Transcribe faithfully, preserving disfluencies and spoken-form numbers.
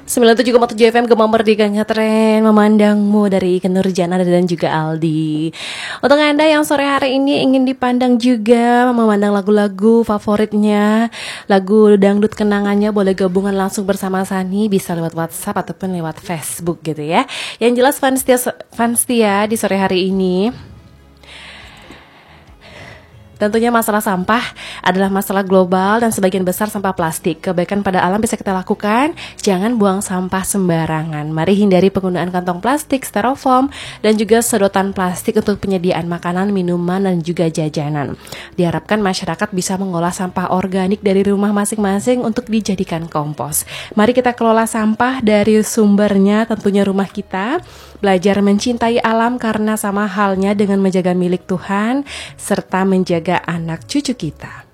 sembilan puluh tujuh koma tujuh F M Gema Merdeka Ngetren memandangmu dari Ikke Nurjana dan juga Aldi. Untuk Anda yang sore hari ini ingin dipandang juga memandang lagu-lagu favoritnya, lagu dangdut kenangannya, boleh gabungan langsung bersama Sani, bisa lewat WhatsApp ataupun lewat Facebook gitu ya. Yang jelas fans dia, fans dia di sore hari ini, tentunya masalah sampah adalah masalah global dan sebagian besar sampah plastik. Kebaikan pada alam bisa kita lakukan, jangan buang sampah sembarangan. Mari hindari penggunaan kantong plastik, styrofoam, dan juga sedotan plastik untuk penyediaan makanan, minuman, dan juga jajanan. Diharapkan masyarakat bisa mengolah sampah organik dari rumah masing-masing untuk dijadikan kompos. Mari kita kelola sampah dari sumbernya, tentunya rumah kita. Belajar mencintai alam karena sama halnya dengan menjaga milik Tuhan serta menjaga anak cucu kita.